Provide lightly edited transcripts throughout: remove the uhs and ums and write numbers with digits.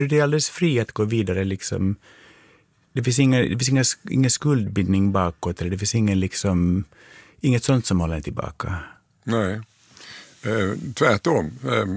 Det är alldeles fri att gå vidare liksom. Det finns ingen skuldbindning bakåt, eller det finns inget sånt som håller tillbaka. Nej, tvärtom.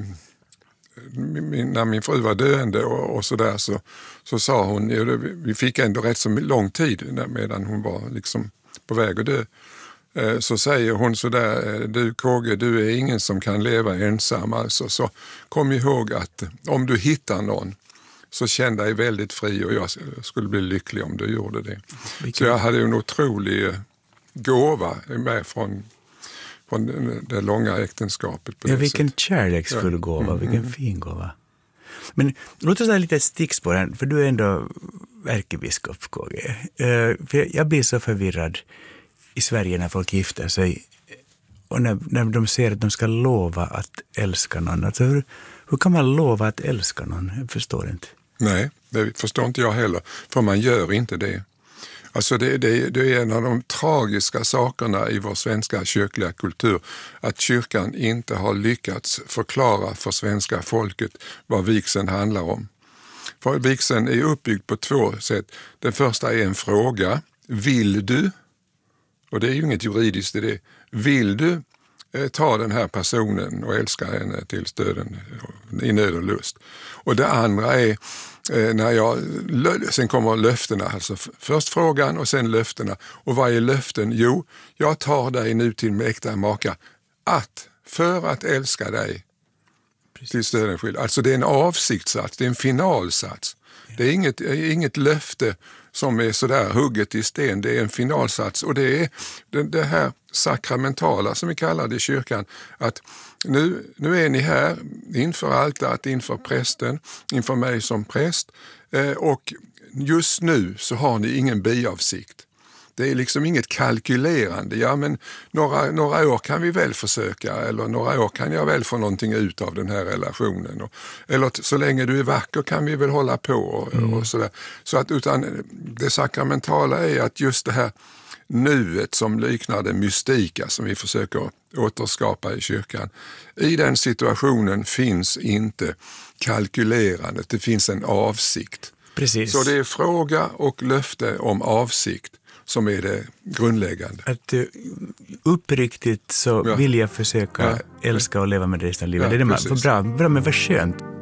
När min fru var döende och sådär så sa hon, vi fick ändå rätt så lång tid medan hon var liksom på väg att dö. Så säger hon sådär, du KG, du är ingen som kan leva ensam alltså. Så kom ihåg att om du hittar någon så känn dig väldigt fri, och jag skulle bli lycklig om du gjorde det. Så jag hade en otrolig gåva med från det långa äktenskapet. På vilken kärleksfull gåva, vilken fin gåva. Men låt oss ha lite stickspår här, för du är ändå ärkebiskop, KG. För jag blir så förvirrad i Sverige när folk gifter sig och när de ser att de ska lova att älska någon. Alltså hur kan man lova att älska någon? Jag förstår inte. Nej, det förstår inte jag heller, för man gör inte det. Alltså det är en av de tragiska sakerna i vår svenska kyrkliga kultur, att kyrkan inte har lyckats förklara för svenska folket vad vigseln handlar om. För vigseln är uppbyggd på två sätt. Den första är en fråga, vill du? Och det är ju inget juridiskt i det. Vill du ta den här personen och älska henne till döden i nöd och lust? Och det andra är sen kommer löftena, alltså först frågan och sen löftena. Och vad är löften? Jo, jag tar dig nu till min äkta maka för att älska dig till döden skild. Alltså det är en avsiktssats, det är en finalsats. Det är inget löfte som är sådär hugget i sten, det är en finalsats, och det är det här sakramentala som vi kallar det i kyrkan, att nu är ni här inför altaret, inför prästen, inför mig som präst, och just nu så har ni ingen biavsikt. Det är liksom inget kalkylerande. Ja, men några år kan vi väl försöka, eller några år kan jag väl få någonting ut av den här relationen. Eller så länge du är vacker kan vi väl hålla på och sådär. Så att utan det sakramentala är att just det här nuet som liknar det mystika som vi försöker återskapa i kyrkan. I den situationen finns inte kalkylerandet, det finns en avsikt. Precis. Så det är fråga och löfte om avsikt som är det grundläggande. Att uppriktigt så vill jag försöka älska och leva med resten av livet. Ja, det är bra, men vad skönt.